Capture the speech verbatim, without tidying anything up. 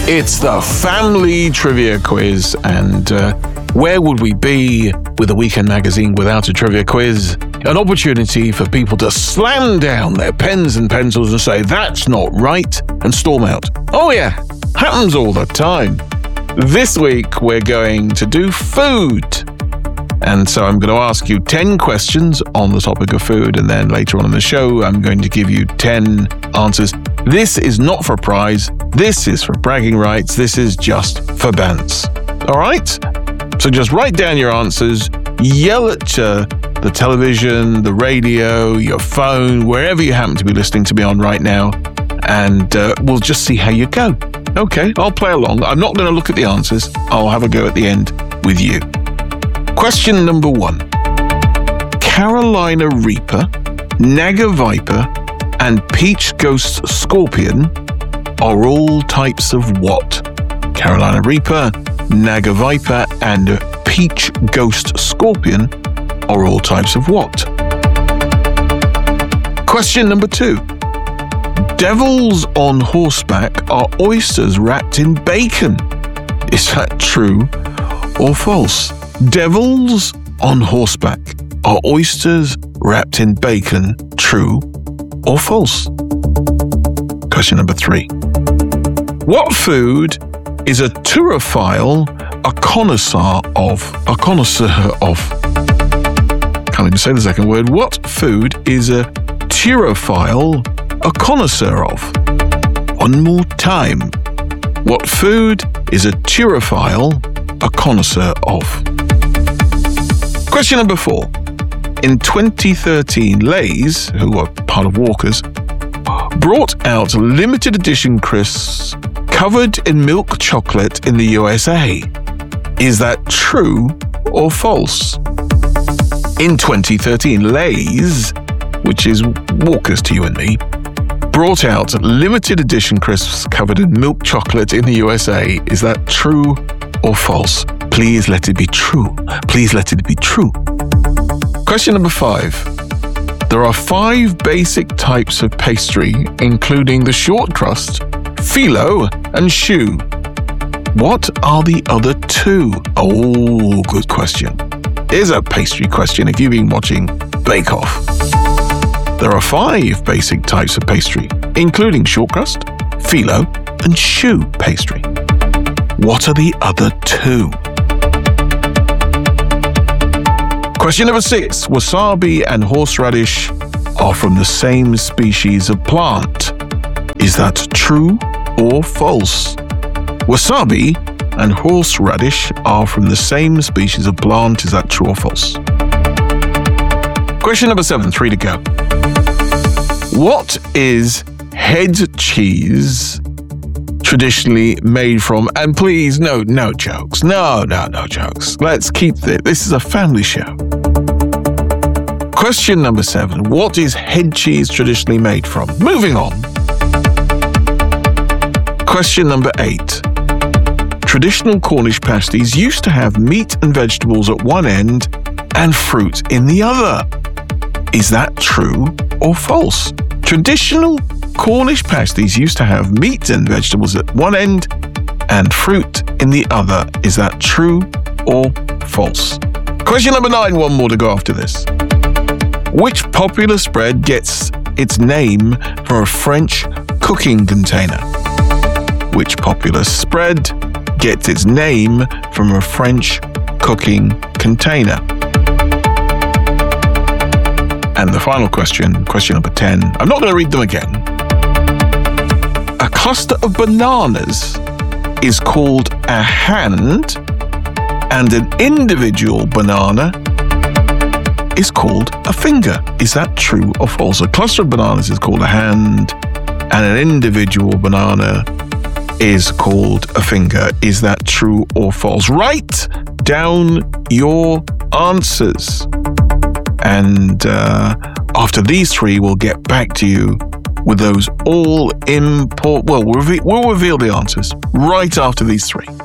It's the family trivia quiz, and uh, where would we be with a weekend magazine without a trivia quiz? An opportunity for people to slam down their pens and pencils and say, that's not right, and storm out. Oh yeah, happens all the time. This week we're going to do food. And so I'm going to ask you ten questions on the topic of food, and then later on in the show I'm going to give you ten answers. This is not for a prize. This is for bragging rights. This is just for bants. All right? So just write down your answers, yell at uh, the television, the radio, your phone, wherever you happen to be listening to me on right now, and uh, we'll just see how you go. Okay, I'll play along. I'm not going to look at the answers. I'll have a go at the end with you. Question number one. Carolina Reaper, Naga Viper, and Peach Ghost Scorpion are all types of what? Carolina Reaper, Naga Viper, and Peach Ghost Scorpion are all types of what? Question number two. Devils on horseback are oysters wrapped in bacon. Is that true or false? Devils on horseback are oysters wrapped in bacon. True or false? Question number three. What food is a turophile a connoisseur of? A connoisseur of. Can't even say the second word. What food is a turophile a connoisseur of? One more time. What food is a turophile a connoisseur of? Question number four. In twenty thirteen, Lay's, who are part of Walker's, brought out limited edition crisps covered in milk chocolate in the U S A. Is that true or false? In twenty thirteen, Lay's, which is Walker's to you and me, brought out limited edition crisps covered in milk chocolate in the U S A. Is that true or false? Please let it be true. Please let it be true. Question number five. There are five basic types of pastry, including the short crust, phyllo, and choux. What are the other two? Oh, good question. Here's a pastry question if you've been watching Bake Off. There are five basic types of pastry, including short crust, phyllo, and choux pastry. What are the other two? Question number six. Wasabi and horseradish are from the same species of plant. Is that true or false? Wasabi and horseradish are from the same species of plant. Is that true or false? Question number seven. Three to go. What is head cheese traditionally made from? And please, no, no jokes. No, no, no jokes. Let's keep this. This is a family show. Question number seven. What is head cheese traditionally made from? Moving on. Question number eight. Traditional Cornish pasties used to have meat and vegetables at one end and fruit in the other. Is that true or false? Traditional Cornish pasties used to have meat and vegetables at one end and fruit in the other. Is that true or false? Question number nine, one more to go after this. Which popular spread gets its name from a French cooking container? Which popular spread gets its name from a French cooking container? And the final question, question number ten. I'm not going to read them again. A cluster of bananas is called a hand, and an individual banana is called a finger. Is that true or false? A cluster of bananas is called a hand, and an individual banana is called a finger. Is that true or false? Write down your answers. And uh, after these three, we'll get back to you with those all important... Well, we'll, reve- we'll reveal the answers right after these three.